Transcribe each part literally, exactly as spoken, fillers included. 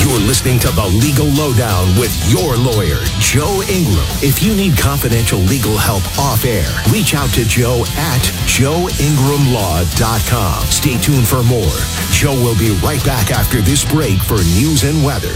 You're listening to The Legal Lowdown with your lawyer, Joe Ingram. If you need confidential legal help off air, reach out to Joe at joe ingram law dot com. Stay tuned for more. Joe will be right back after this break for news and weather.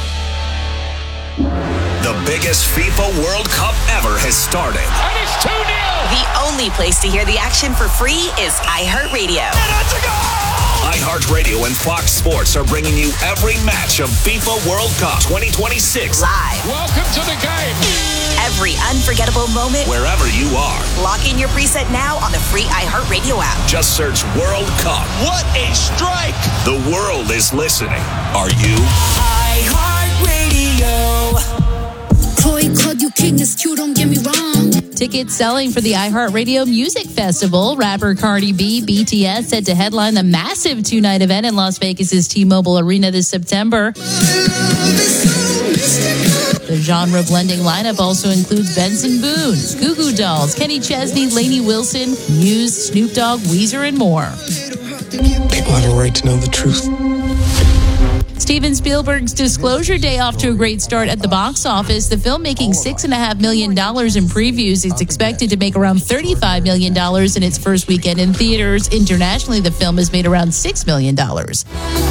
The biggest FIFA World Cup ever has started. And it's two nil. The only place to hear the action for free is iHeartRadio. And that's a goal! iHeartRadio and Fox Sports are bringing you every match of FIFA World Cup twenty twenty-six. Live. Welcome to the game. Every unforgettable moment. Wherever you are. Lock in your preset now on the free iHeartRadio app. Just search World Cup. What a strike! The world is listening. Are you? iHeartRadio. Chloe called you king, it's cute, don't get me wrong. Tickets selling for the iHeartRadio Music Festival. Rapper Cardi B, B T S, set to headline the massive two-night event in Las Vegas' T-Mobile Arena this September. The genre-blending lineup also includes Benson Boone, Goo Goo Dolls, Kenny Chesney, Lainey Wilson, Muse, Snoop Dogg, Weezer, and more. People have a right to know the truth. Steven Spielberg's Disclosure Day off to a great start at the box office. The film making six point five million dollars in previews. It's expected to make around thirty-five million dollars in its first weekend in theaters. Internationally, the film has made around six million dollars.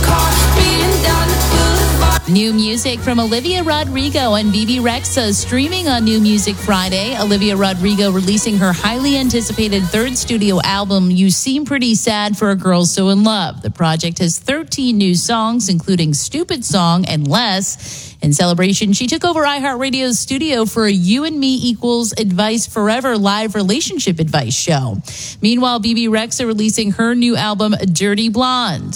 New music from Olivia Rodrigo and Bebe Rexha streaming on New Music Friday. Olivia Rodrigo releasing her highly anticipated third studio album, You Seem Pretty Sad for a Girl So in Love. The project has thirteen new songs, including Stupid Song and Less. In celebration, she took over iHeartRadio's studio for a You and Me Equals Advice Forever live relationship advice show. Meanwhile, Bebe Rexha releasing her new album, Dirty Blonde.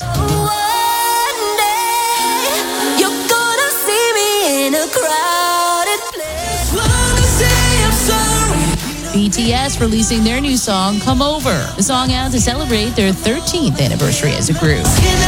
B T S releasing their new song, Come Over. The song out to celebrate their thirteenth anniversary as a group.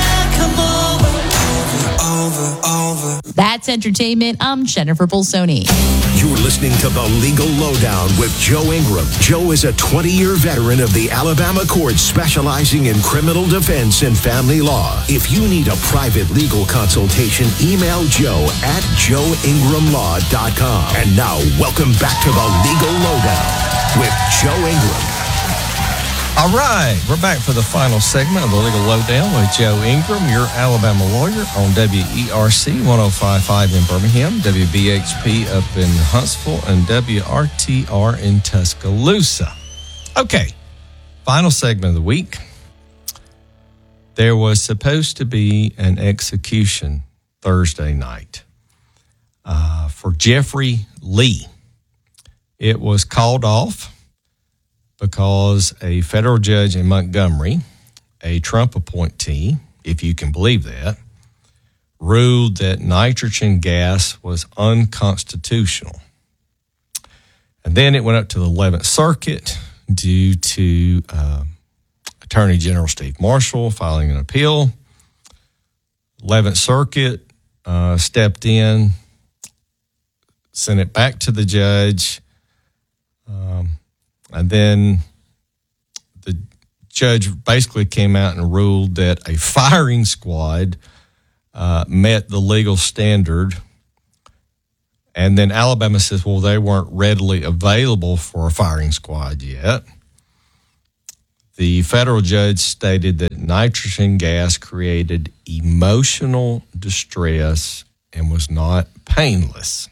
Over, over. That's entertainment. I'm Jennifer Bolsoni. You're listening to The Legal Lowdown with Joe Ingram. Joe is a twenty-year veteran of the Alabama courts specializing in criminal defense and family law. If you need a private legal consultation, email Joe at joe ingram law dot com. And now, welcome back to The Legal Lowdown with Joe Ingram. All right, we're back for the final segment of the Legal Lowdown with Joe Ingram, your Alabama lawyer, on W E R C one oh five point five in Birmingham, W B H P up in Huntsville, and W R T R in Tuscaloosa. Okay, final segment of the week. There was supposed to be an execution Thursday night uh, for Jeffrey Lee. It was called off because a federal judge in Montgomery, a Trump appointee, if you can believe that, ruled that nitrogen gas was unconstitutional. And then it went up to the eleventh Circuit due to uh, Attorney General Steve Marshall filing an appeal. eleventh Circuit uh, stepped in, sent it back to the judge, um, and then the judge basically came out and ruled that a firing squad uh, met the legal standard. And then Alabama says, well, they weren't readily available for a firing squad yet. The federal judge stated that nitrogen gas created emotional distress and was not painless.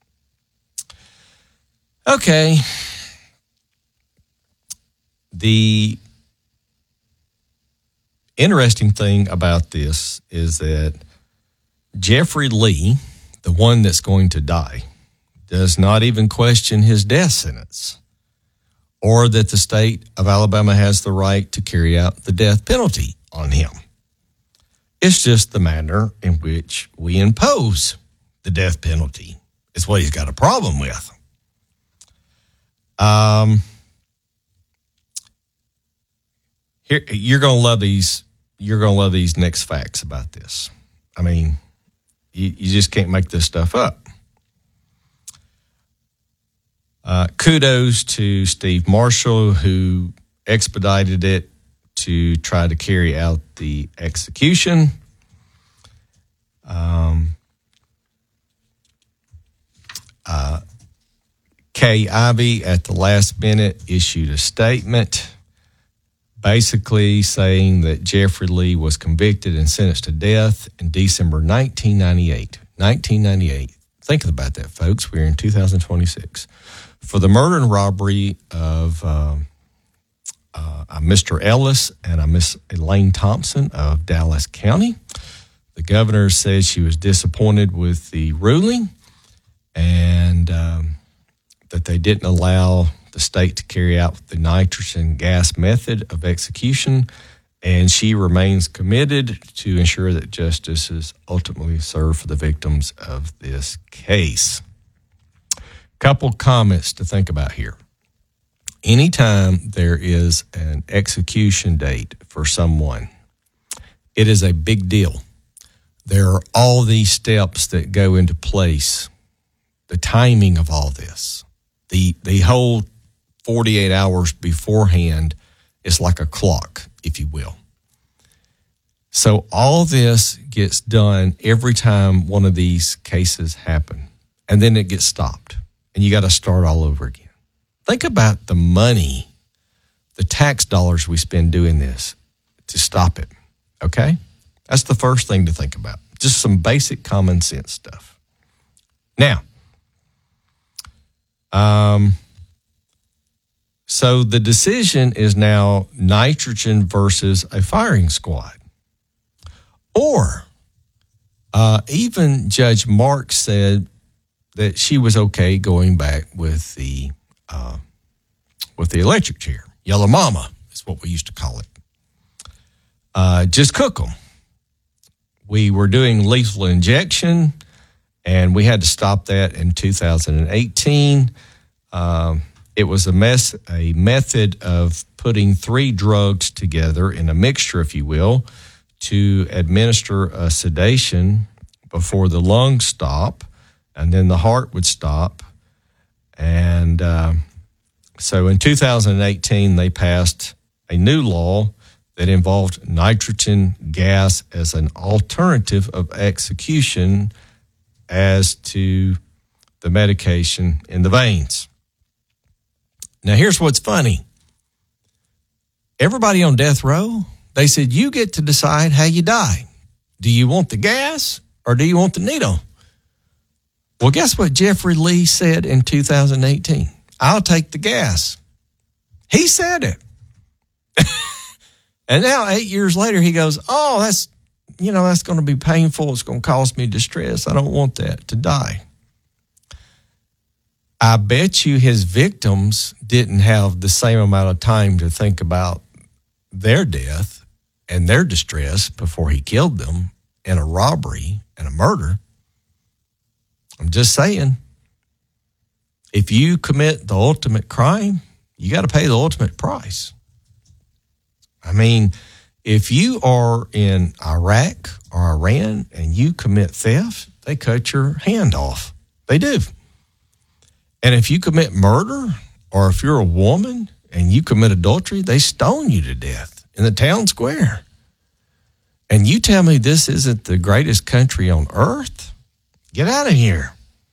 Okay. The interesting thing about this is that Jeffrey Lee, the one that's going to die, does not even question his death sentence or that the state of Alabama has the right to carry out the death penalty on him. It's just the manner in which we impose the death penalty is what he's got a problem with. Um, here you're going to love these. You're going to love these next facts about this. I mean, you, you just can't make this stuff up. Uh, kudos to Steve Marshall, who expedited it to try to carry out the execution. Um, Kay Ivey, at the last minute, issued a statement basically saying that Jeffrey Lee was convicted and sentenced to death in December nineteen ninety-eight. nineteen ninety-eight. Think about that, folks. We're in two thousand twenty-six. For the murder and robbery of um, uh, a Mister Ellis and a Miss Elaine Thompson of Dallas County. The governor said she was disappointed with the ruling and um, that they didn't allow the state to carry out the nitrogen gas method of execution, and she remains committed to ensure that justice is ultimately served for the victims of this case. Couple comments to think about here. Anytime there is an execution date for someone, it is a big deal. There are all these steps that go into place. The timing of all this, the the whole forty-eight hours beforehand is like a clock, if you will. So all this gets done every time one of these cases happen, and then it gets stopped, and you got to start all over again. Think about the money, the tax dollars we spend doing this to stop it, okay? That's the first thing to think about. Just some basic common sense stuff. Now, um, so the decision is now nitrogen versus a firing squad. Or uh, even Judge Mark said that she was okay going back with the uh, with the electric chair. Yellow Mama is what we used to call it. Uh, just cook them. We were doing lethal injection, and we had to stop that in two thousand eighteen. Um, it was a mess, a method of putting three drugs together in a mixture, if you will, to administer a sedation before the lungs stop, and then the heart would stop. And uh, so in two thousand eighteen, they passed a new law that involved nitrogen gas as an alternative of execution as to the medication in the veins. Now, here's what's funny. Everybody on death row, they said, you get to decide how you die. Do you want the gas or do you want the needle? Well, guess what Jeffrey Lee said in two thousand eighteen? I'll take the gas. He said it. And now, eight years later, he goes, oh, that's, you know, that's going to be painful. It's going to cause me distress. I don't want that to die. I bet you his victims didn't have the same amount of time to think about their death and their distress before he killed them in a robbery and a murder. I'm just saying, if you commit the ultimate crime, you got to pay the ultimate price. I mean, if you are in Iraq or Iran and you commit theft, they cut your hand off. They do. And if you commit murder, or if you're a woman and you commit adultery, they stone you to death in the town square. And you tell me this isn't the greatest country on earth? Get out of here.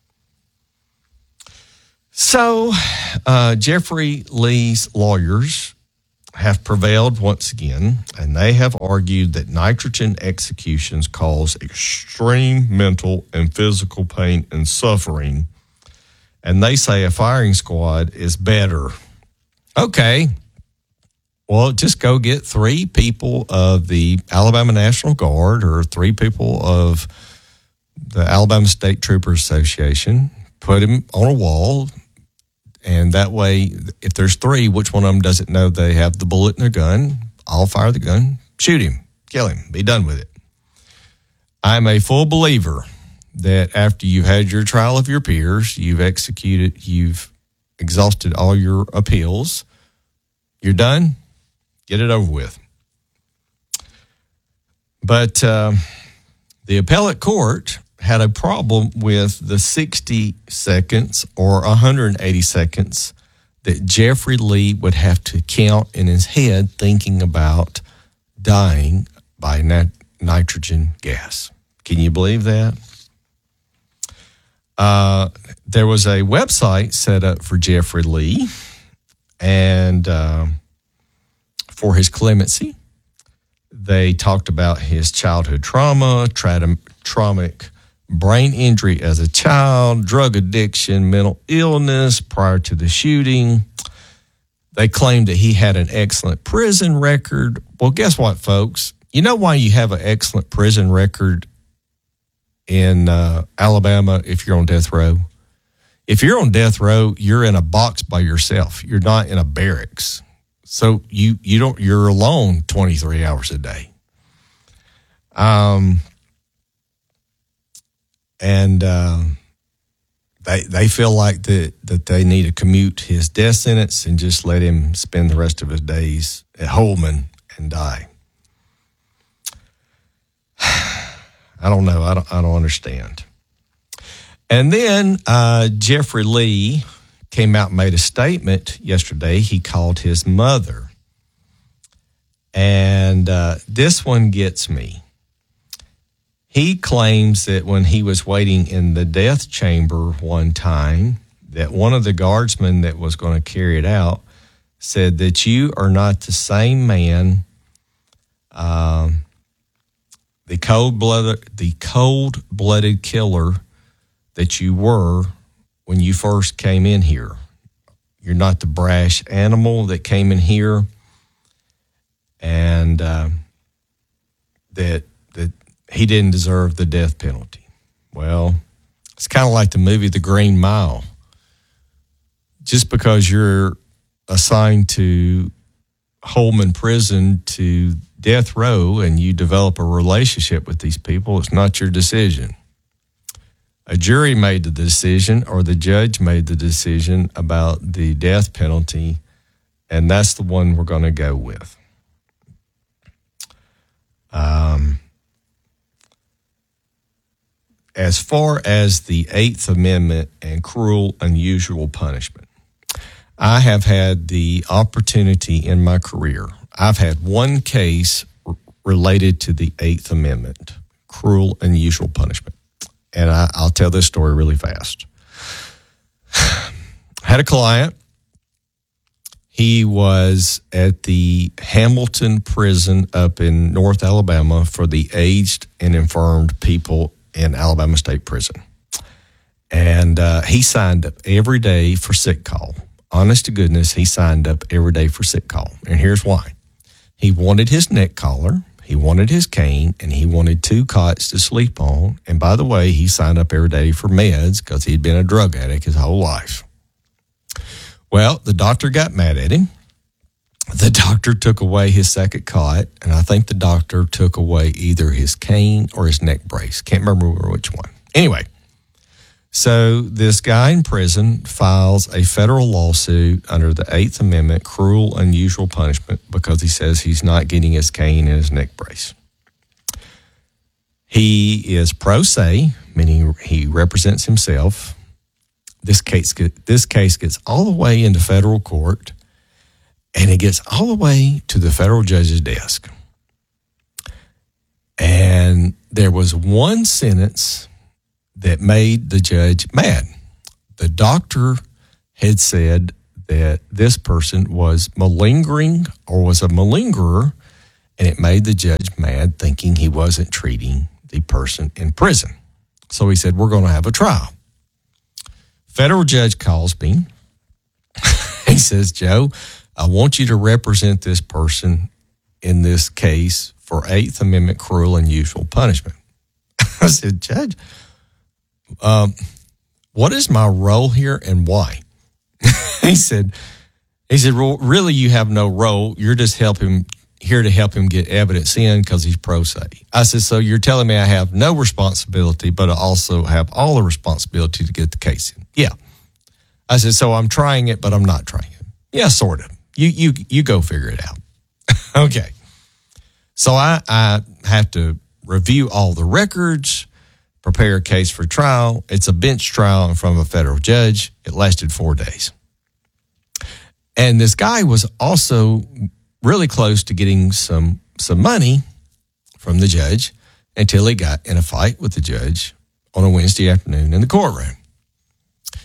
So, uh, Jeffrey Lee's lawyers have prevailed once again, and they have argued that nitrogen executions cause extreme mental and physical pain and suffering, and they say a firing squad is better. Okay, well, just go get three people of the Alabama National Guard or three people of the Alabama State Troopers Association, put them on a wall. And that way, if there's three, which one of them doesn't know they have the bullet in their gun? I'll fire the gun, shoot him, kill him, be done with it. I'm a full believer that after you've had your trial of your peers, you've executed, you've exhausted all your appeals, you're done, get it over with. But uh, the appellate court had a problem with the sixty seconds or one hundred eighty seconds that Jeffrey Lee would have to count in his head thinking about dying by nat- nitrogen gas. Can you believe that? Uh, there was a website set up for Jeffrey Lee and uh, for his clemency. They talked about his childhood trauma, tra- traumatic brain injury as a child, drug addiction, mental illness prior to the shooting. They claimed that he had an excellent prison record. Well, guess what, folks? You know why you have an excellent prison record in uh, Alabama if you're on death row? If you're on death row, you're in a box by yourself. You're not in a barracks. So you you don't you're alone twenty-three hours a day. Um and uh, they they feel like that that they need to commute his death sentence and just let him spend the rest of his days at Holman and die. I don't know. I don't. I don't understand. And then uh, Jeffrey Lee came out and made a statement yesterday. He called his mother, and uh, this one gets me. He claims that when he was waiting in the death chamber one time, that one of the guardsmen that was going to carry it out said that you are not the same man. Um. The cold-blooded, the cold-blooded killer that you were when you first came in here. You're not the brash animal that came in here, and uh, that that he didn't deserve the death penalty. Well, it's kind of like the movie The Green Mile. Just because you're assigned to Holman Prison to death row and you develop a relationship with these people, it's not your decision. A jury made the decision, or the judge made the decision about the death penalty, and that's the one we're going to go with. Um, as far as the Eighth Amendment and cruel, unusual punishment, I have had the opportunity in my career. I've had one case r- related to the Eighth Amendment, cruel, unusual punishment. And I, I'll tell this story really fast. Had a client. He was at the Hamilton prison up in North Alabama for the aged and infirmed people in Alabama State Prison. And uh, he signed up every day for sick call. Honest to goodness, he signed up every day for sick call. And here's why. He wanted his neck collar, he wanted his cane, and he wanted two cots to sleep on. And by the way, he signed up every day for meds because he'd been a drug addict his whole life. Well, the doctor got mad at him. The doctor took away his second cot, and I think the doctor took away either his cane or his neck brace. Can't remember which one. Anyway, so this guy in prison files a federal lawsuit under the Eighth Amendment, cruel, unusual punishment, because he says he's not getting his cane and his neck brace. He is pro se, meaning he represents himself. This case, this case gets all the way into federal court, and it gets all the way to the federal judge's desk. And there was one sentence that made the judge mad. The doctor had said that this person was malingering or was a malingerer, and it made the judge mad, thinking he wasn't treating the person in prison. So he said, we're going to have a trial. Federal judge calls me. He says, Joe, I want you to represent this person in this case for Eighth Amendment cruel and unusual punishment. I said, Judge, um, what is my role here and why? he said, he said, well, really, you have no role. You're just helping here to help him get evidence in because he's pro se. I said, so you're telling me I have no responsibility, but I also have all the responsibility to get the case in. Yeah. I said, so I'm trying it, but I'm not trying it. Yeah, sort of. You you you go figure it out. Okay. So I, I have to review all the records, prepare a case for trial. It's a bench trial in front of a federal judge. It lasted four days. And this guy was also really close to getting some some money from the judge until he got in a fight with the judge on a Wednesday afternoon in the courtroom.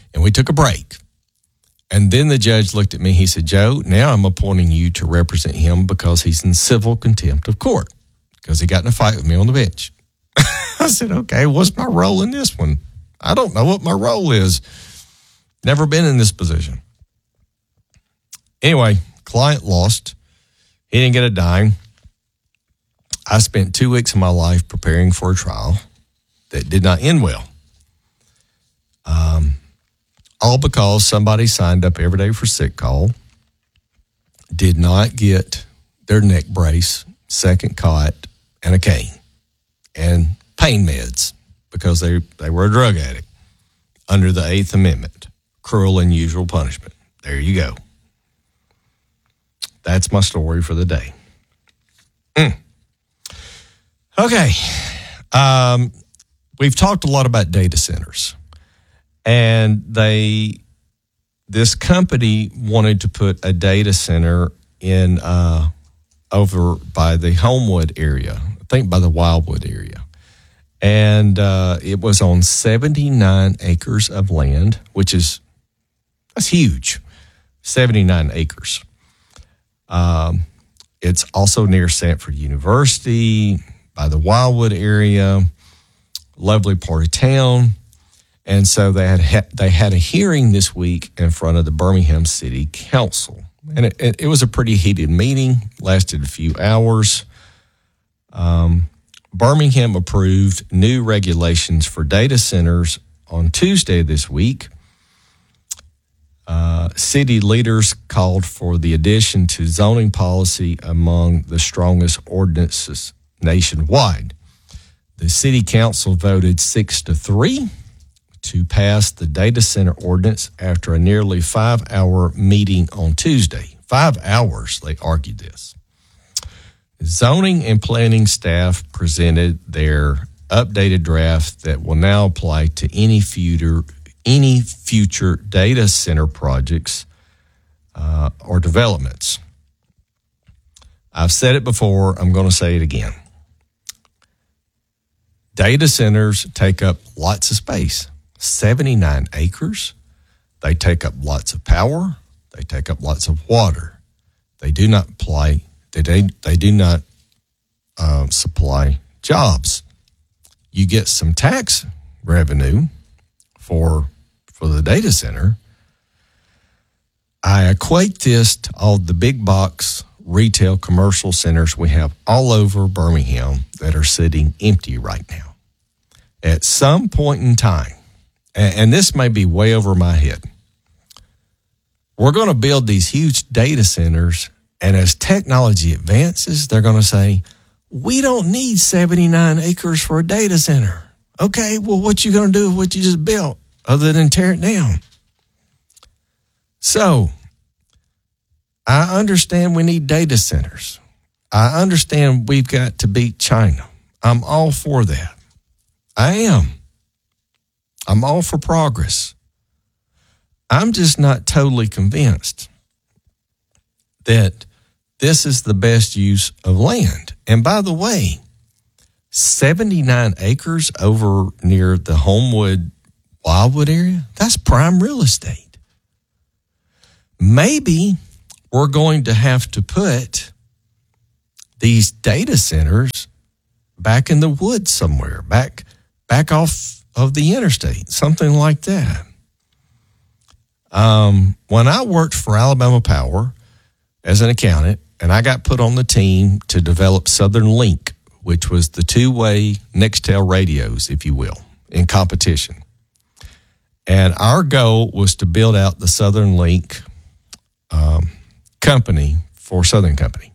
And we took a break. And then the judge looked at me. He said, Joe, now I'm appointing you to represent him because he's in civil contempt of court because he got in a fight with me on the bench. I said, okay, what's my role in this one? I don't know what my role is. Never been in this position. Anyway, client lost. He didn't get a dime. I spent two weeks of my life preparing for a trial that did not end well. Um, all because somebody signed up every day for sick call, did not get their neck brace, second cot, and a cane, and pain meds because they, they were a drug addict under the Eighth Amendment, cruel and unusual punishment. There you go. That's my story for the day. Mm. Okay. Um, we've talked a lot about data centers. And they, this company wanted to put a data center in uh, over by the Homewood area, I think by the Wildwood area. And uh, it was on seventy-nine acres of land, which is, that's huge, seventy-nine acres. Um, it's also near Sanford University, by the Wildwood area, lovely part of town. And so they had they had a hearing this week in front of the Birmingham City Council. And it, it, it was a pretty heated meeting, lasted a few hours. Um, Birmingham approved new regulations for data centers on Tuesday this week. Uh, city leaders called for the addition to zoning policy among the strongest ordinances nationwide. The city council voted six to three to pass the data center ordinance after a nearly five-hour meeting on Tuesday. Five hours they argued this. Zoning and planning staff presented their updated draft that will now apply to any future any future data center projects uh, or developments. I've said it before. I'm going to say it again. Data centers take up lots of space, seventy-nine acres. They take up lots of power. They take up lots of water. They do not apply. They they, they do not uh, supply jobs. You get some tax revenue for for the data center. I equate this to all the big box retail commercial centers we have all over Birmingham that are sitting empty right now. At some point in time, and, and this may be way over my head, we're going to build these huge data centers, and as technology advances, they're going to say, we don't need seventy-nine acres for a data center. Okay, well, what you going to do with what you just built other than tear it down? So, I understand we need data centers. I understand we've got to beat China. I'm all for that. I am. I'm all for progress. I'm just not totally convinced that this is the best use of land. And by the way, seventy-nine acres over near the Homewood, Wildwood area, that's prime real estate. Maybe we're going to have to put these data centers back in the woods somewhere, back back off of the interstate, something like that. Um, when I worked for Alabama Power as an accountant, and I got put on the team to develop Southern Link, which was the two-way Nextel radios, if you will, in competition. And our goal was to build out the Southern Link um, company for Southern Company.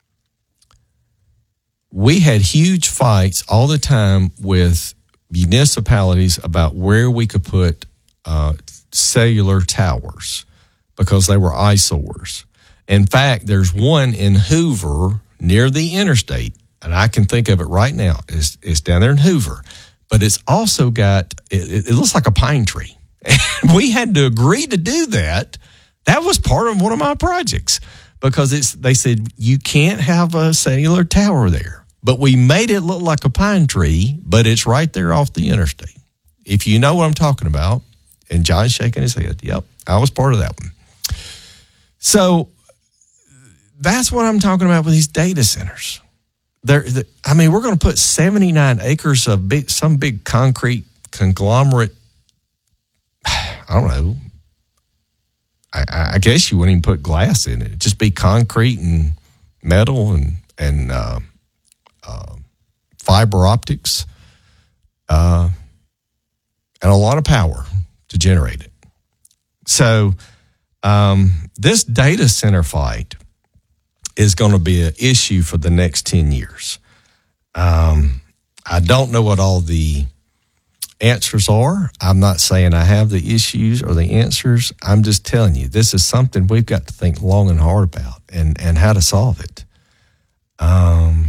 We had huge fights all the time with municipalities about where we could put uh, cellular towers because they were eyesores. In fact, there's one in Hoover near the interstate, and I can think of it right now. It's, it's down there in Hoover, but it's also got, it, it looks like a pine tree. And we had to agree to do that. That was part of one of my projects because it's, they said, you can't have a cellular tower there, but we made it look like a pine tree, but it's right there off the interstate. If you know what I'm talking about, And John's shaking his head. Yep, I was part of that one. So that's what I'm talking about with these data centers. There, I mean, we're going to put seventy-nine acres of big, some big concrete conglomerate. I don't know. I, I guess you wouldn't even put glass in it. It'd just be concrete and metal and and uh, uh, fiber optics, uh, and a lot of power to generate it. So um, this data center fight is going to be an issue for the next ten years. Um, I don't know what all the answers are. I'm not saying I have the issues or the answers. I'm just telling you, this is something we've got to think long and hard about and, and how to solve it. Um,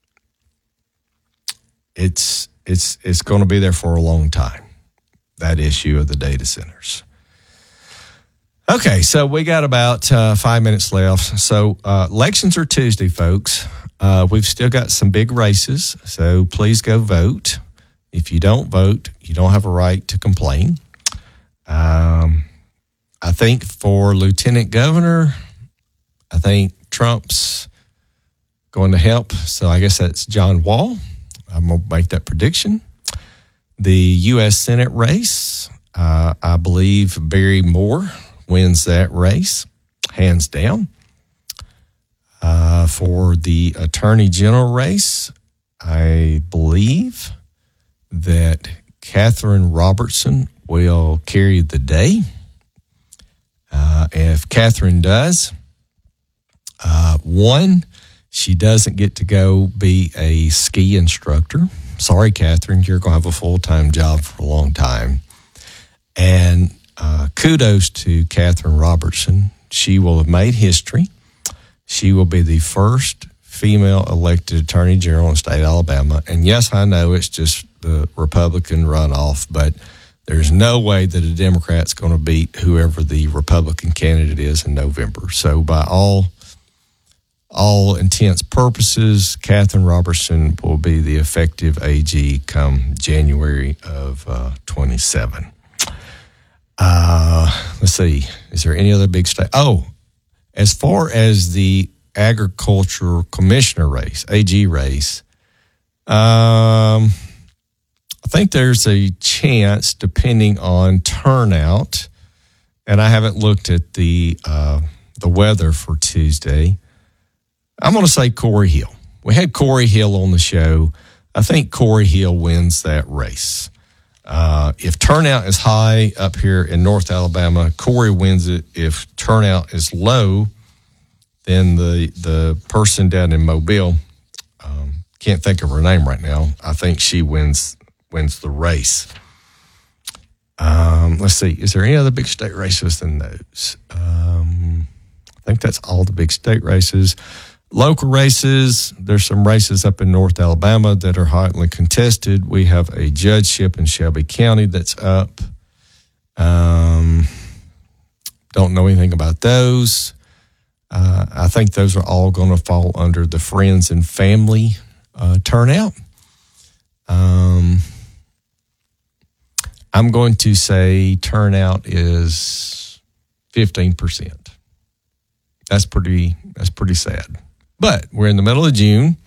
it's, it's, it's going to be there for a long time, that issue of the data centers. Okay, so we got about uh, five minutes left. So uh, elections are Tuesday, folks. Uh, we've still got some big races, so please go vote. If you don't vote, you don't have a right to complain. Um, I think for lieutenant governor, I think Trump's going to help. So I guess that's John Wall. I'm going to make that prediction. The U S Senate race, uh, I believe Barry Moore wins that race, hands down. Uh, for the Attorney General race, I believe that Catherine Robertson will carry the day. Uh, if Catherine does, uh, one, she doesn't get to go be a ski instructor. Sorry, Catherine, you're going to have a full-time job for a long time. And uh, kudos to Catherine Robertson. She will have made history. She will be the first female elected Attorney General in the state of Alabama. And yes, I know it's just the Republican runoff, but there's no way that a Democrat's going to beat whoever the Republican candidate is in November. So by all all intents purposes, Catherine Robertson will be the effective A G come January of uh, twenty-seven. Uh, let's see. Is there any other big state? Oh, as far as the agricultural commissioner race, A G race, um, I think there's a chance, depending on turnout, and I haven't looked at the uh, the weather for Tuesday. I'm going to say Corey Hill. We had Corey Hill on the show. I think Corey Hill wins that race. Uh, if turnout is high up here in North Alabama, Corey wins it. If turnout is low, then the the person down in Mobile, um, can't think of her name right now, I think she wins wins the race. Um, let's see. Is there any other big state races than those? Um, I think that's all the big state races. Local races, there's some races up in North Alabama that are hotly contested. We have a judgeship in Shelby County that's up. Um, don't know anything about those. Uh, I think those are all going to fall under the friends and family uh, turnout. Um, I'm going to say turnout is fifteen percent. That's pretty, that's pretty sad. But we're in the middle of June.